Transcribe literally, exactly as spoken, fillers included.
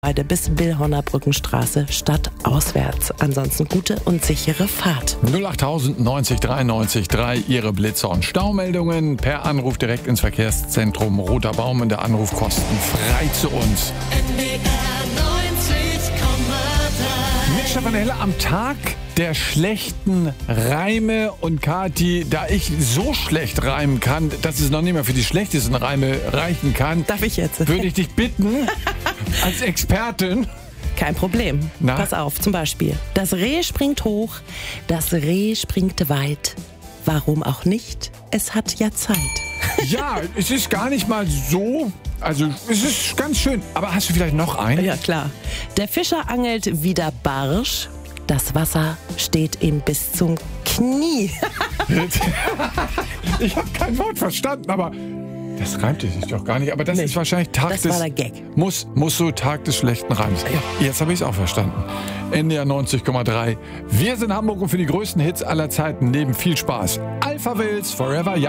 Beide bis Billhorner Brückenstraße stadtauswärts. Ansonsten gute und sichere Fahrt. null acht neunzig dreiundneunzig drei, Ihre Blitzer und Staumeldungen per Anruf direkt ins Verkehrszentrum Roter Baum. Und der Anruf kostenfrei zu uns. N D R neunzig Komma drei. Mit Stefan Helle am Tag der schlechten Reime. Und Kathi, da ich so schlecht reimen kann, dass es noch nicht mehr für die schlechtesten Reime reichen kann, Darf ich jetzt? würde ich dich bitten, als Expertin. Kein Problem. Na? Pass auf, zum Beispiel. Das Reh springt hoch, das Reh springt weit. Warum auch nicht? Es hat ja Zeit. Ja, es ist gar nicht mal so. Also, es ist ganz schön. Aber hast du vielleicht noch einen? Ja, klar. Der Fischer angelt wieder Barsch. Das Wasser steht ihm bis zum Knie. Ich habe kein Wort verstanden, aber das reimte sich doch gar nicht. Aber das Nee, ist wahrscheinlich Tag das des... war der Gag. Muss, muss so Tag des schlechten Reims. Ja. Jetzt habe ich es auch verstanden. N D R neunzig Komma drei. Wir sind Hamburg und für die größten Hits aller Zeiten neben viel Spaß. Alpha Wills, Forever Young.